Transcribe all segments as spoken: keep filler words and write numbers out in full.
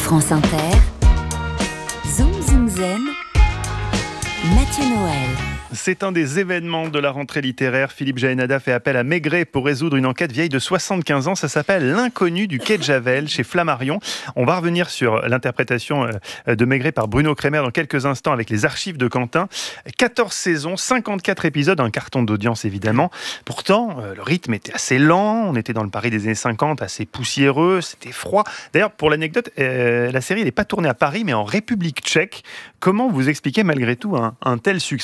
France Inter, Zoom Zoom Zen, Mathieu Noël. C'est un des événements de la rentrée littéraire. Philippe Jaénada fait appel à Maigret pour résoudre une enquête vieille de soixante-quinze ans. Ça s'appelle L'inconnu du quai de Javel chez Flammarion. On va revenir sur l'interprétation de Maigret par Bruno Kremer dans quelques instants avec les archives de Quentin. quatorze saisons, cinquante-quatre épisodes, un carton d'audience évidemment. Pourtant, le rythme était assez lent. On était dans le Paris des années cinquante, assez poussiéreux, c'était froid. D'ailleurs, pour l'anecdote, euh, la série n'est pas tournée à Paris, mais en République tchèque. Comment vous expliquez malgré tout un, un tel succès ?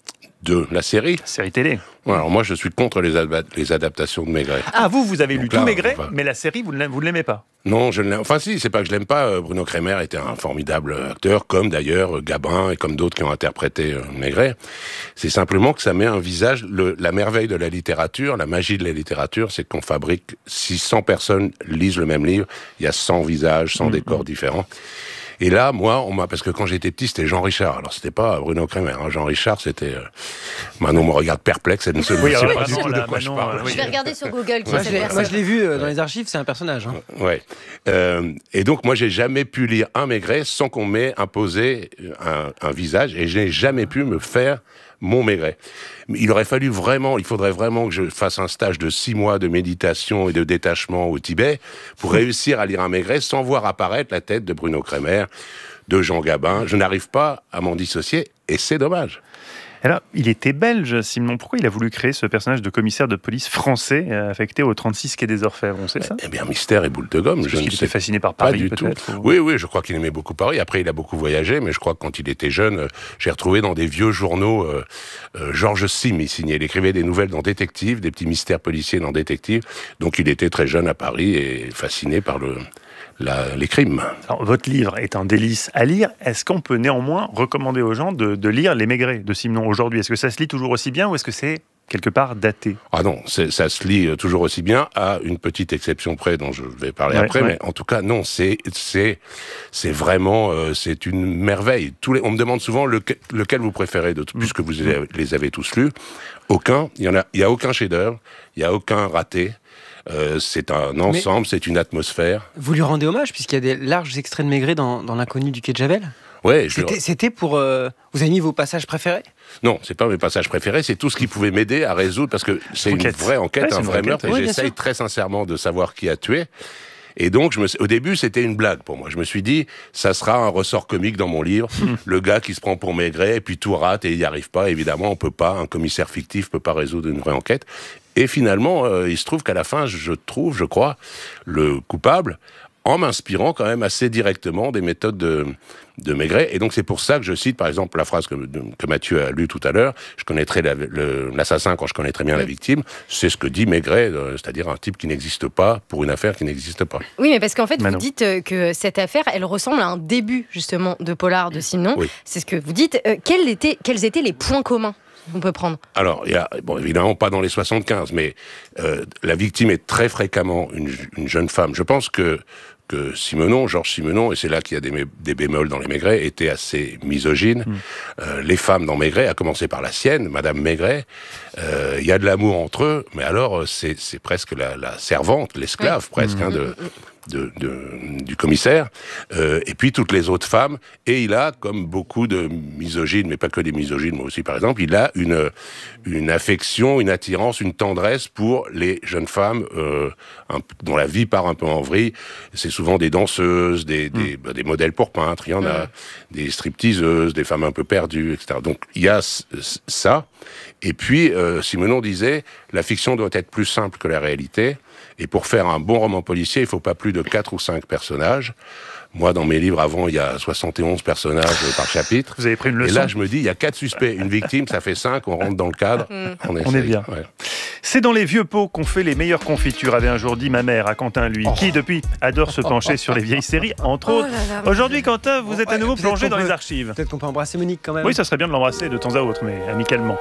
De la série Série télé. Ouais, alors moi, je suis contre les, ad- les adaptations de Maigret. Ah, vous, vous avez Donc lu là, tout Maigret, va... mais la série, vous ne l'aimez pas ? Non, je ne l'aime. Enfin, si, c'est pas que je l'aime pas. Bruno Kremer était un formidable acteur, comme d'ailleurs Gabin et comme d'autres qui ont interprété Maigret. C'est simplement que ça met un visage. Le, la merveille de la littérature, la magie de la littérature, c'est qu'on fabrique. Si cent personnes lisent le même livre, il y a cent visages, cent mmh, décors mmh. différents. Et là, moi, on m'a, parce que quand j'étais petit, c'était Jean Richard. Alors, c'était pas Bruno Kremer, hein. Jean Richard, c'était, euh... Manon me regarde perplexe, elle ne se oui, sait pas du tout là, de quoi Manon, je parle. Euh, oui. Je vais regarder sur Google qui moi, c'est je cette moi, je l'ai vu euh, dans les archives, c'est un personnage. Hein. Ouais. Euh, et donc, moi, j'ai jamais pu lire un Maigret sans qu'on m'ait imposé un, un visage, et je n'ai jamais pu me faire mon Maigret. Il aurait fallu vraiment, il faudrait vraiment que je fasse un stage de six mois de méditation et de détachement au Tibet pour réussir à lire un Maigret sans voir apparaître la tête de Bruno Kremer, de Jean Gabin. Je n'arrive pas à m'en dissocier et c'est dommage. Alors, il était belge, Simon. Pourquoi il a voulu créer ce personnage de commissaire de police français affecté au trente-six quai des Orfèvres ? On sait ça ? Eh bien, mystère et boule de gomme. Parce je qu'il ne sais était fasciné par Paris, pas du peut-être tout. ou... Oui, oui, je crois qu'il aimait beaucoup Paris. Après, il a beaucoup voyagé, mais je crois que quand il était jeune, euh, j'ai retrouvé dans des vieux journaux euh, euh, Georges Sim, il signait. Il écrivait des nouvelles dans Détective, des petits mystères policiers dans Détective. Donc, il était très jeune à Paris et fasciné par le... La, les crimes. Alors, votre livre est un délice à lire. Est-ce qu'on peut néanmoins recommander aux gens de, de lire Les Maigret de Simon aujourd'hui ? Est-ce que ça se lit toujours aussi bien ou est-ce que c'est quelque part daté ? Ah non, c'est, ça se lit toujours aussi bien, à une petite exception près dont je vais parler ouais, après, ouais. mais en tout cas, non, c'est, c'est, c'est vraiment, euh, c'est une merveille. Tous les, on me demande souvent lequel, lequel vous préférez, de, mmh. puisque vous les, les avez tous lus. Aucun, il y en a, il y a aucun chef-d'œuvre, il y a aucun raté. Euh, c'est un ensemble, mais c'est une atmosphère. Vous lui rendez hommage, puisqu'il y a des larges extraits de Maigret dans, dans L'inconnu du quai de Javel ? Ouais, c'était, je... c'était pour... Euh, vous avez mis vos passages préférés ? Non, c'est pas mes passages préférés, c'est tout ce qui pouvait m'aider à résoudre, parce que c'est enquête. une vraie enquête, ouais, un vrai meurtre, et oui, j'essaye très sincèrement de savoir qui a tué. Et donc, je me... au début, c'était une blague pour moi. Je me suis dit, ça sera un ressort comique dans mon livre. Le gars qui se prend pour Maigret, et puis tout rate, et il n'y arrive pas. Évidemment, on peut pas, un commissaire fictif peut pas résoudre une vraie enquête. Et finalement, euh, il se trouve qu'à la fin, je trouve, je crois, le coupable, en m'inspirant quand même assez directement des méthodes de, de Maigret. Et donc, c'est pour ça que je cite, par exemple, la phrase que, de, que Mathieu a lue tout à l'heure, « Je connaîtrai la, le, l'assassin quand je connaîtrai bien oui. la victime », c'est ce que dit Maigret, euh, c'est-à-dire un type qui n'existe pas pour une affaire qui n'existe pas. Oui, mais parce qu'en fait, Manon. vous dites que cette affaire, elle ressemble à un début, justement, de polar de Simon. Oui. C'est ce que vous dites. Euh, quels, étaient, quels étaient les points communs qu'on peut prendre ? Alors, il y a, bon, évidemment, pas dans les soixante-quinze, mais euh, la victime est très fréquemment une, une jeune femme. Je pense que que Simenon, Georges Simenon, et c'est là qu'il y a des, des bémols dans les Maigret, était assez misogyne. Mmh. Euh, les femmes dans Maigret, à commencer par la sienne, Madame Maigret, euh, il y a de l'amour entre eux, mais alors c'est, c'est presque la, la servante, l'esclave oui. presque, mmh. hein, de... De, de, du commissaire, euh, et puis toutes les autres femmes, et il a, comme beaucoup de misogynes, mais pas que des misogynes, moi aussi par exemple, il a une, une affection, une attirance, une tendresse pour les jeunes femmes euh, un, dont la vie part un peu en vrille. C'est souvent des danseuses, des, des, mmh. bah, des modèles pour peintres, il y en a, mmh. des stripteaseuses, des femmes un peu perdues, et cetera. Donc il y a c- ça, et puis euh, Simenon disait, la fiction doit être plus simple que la réalité. Et pour faire un bon roman policier, il ne faut pas plus de quatre ou cinq personnages. Moi, dans mes livres, avant, il y a soixante et onze personnages par chapitre. Vous avez pris une leçon. Et là, je me dis, il y a quatre suspects. Une victime, ça fait cinq, on rentre dans le cadre. On, on est bien. Ouais. C'est dans les vieux pots qu'on fait les meilleures confitures, avait un jour dit ma mère à Quentin, lui, oh. qui, depuis, adore se pencher sur les vieilles séries, entre autres. Oh là là, Aujourd'hui, Quentin, vous êtes à nouveau plongé dans peut, les archives. Peut-être qu'on peut embrasser Monique, quand même. Oui, ça serait bien de l'embrasser de temps à autre, mais amicalement.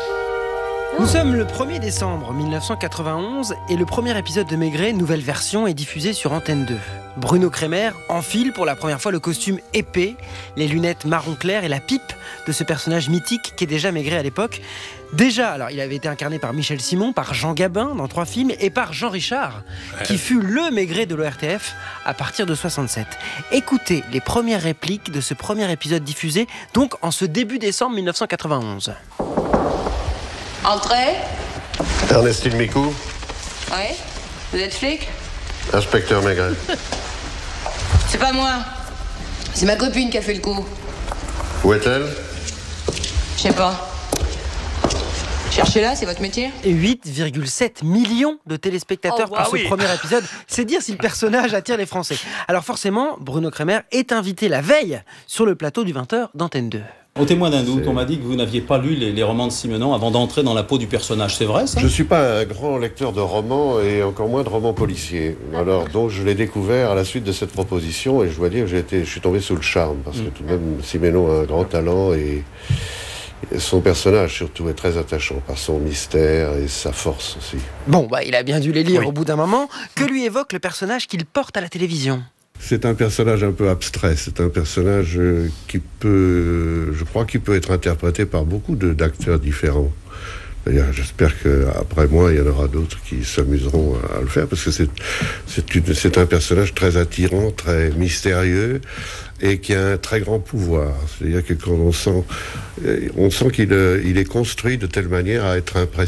Nous sommes le premier décembre mille neuf cent quatre-vingt-onze et le premier épisode de Maigret, nouvelle version, est diffusé sur Antenne deux. Bruno Kremer enfile pour la première fois le costume épais, les lunettes marron clair et la pipe de ce personnage mythique qui est déjà Maigret à l'époque. Déjà, alors il avait été incarné par Michel Simon, par Jean Gabin dans trois films et par Jean Richard, qui fut le Maigret de l'O R T F à partir de soixante-sept. Écoutez les premières répliques de ce premier épisode diffusé, donc en ce début décembre mille neuf cent quatre-vingt-onze. Entrez. Ernestine Micou. Oui. Vous êtes flic? Inspecteur Maigret. C'est pas moi. C'est ma copine qui a fait le coup. Où est-elle? Je sais pas. Cherchez-la, c'est votre métier? Et huit virgule sept millions de téléspectateurs Oh, pour wow. ce oui. premier épisode. C'est dire si le personnage attire les Français. Alors forcément, Bruno Kremer est invité la veille sur le plateau du vingt heures d'Antenne deux. Au témoin d'un doute, C'est- on m'a dit que vous n'aviez pas lu les, les romans de Simenon avant d'entrer dans la peau du personnage. C'est vrai, ça? Je ne suis pas un grand lecteur de romans et encore moins de romans policiers. Alors, donc, je l'ai découvert à la suite de cette proposition et je dois dire que j'ai été, je suis tombé sous le charme parce que tout de même, Simenon a un grand talent et et son personnage surtout est très attachant par son mystère et sa force aussi. Bon, bah, il a bien dû les lire Oui. au bout d'un moment. Que lui évoque le personnage qu'il porte à la télévision? C'est un personnage un peu abstrait, c'est un personnage euh, qui peut, je crois qu'il peut être interprété par beaucoup de- d'acteurs différents. D'ailleurs, j'espère qu'après moi, il y en aura d'autres qui s'amuseront à, à le faire, parce que c'est, c'est, une- c'est un personnage très attirant, très mystérieux, et qui a un très grand pouvoir. C'est-à-dire que quand on sent, euh, on sent qu'il euh, il est construit de telle manière à être impressionnant.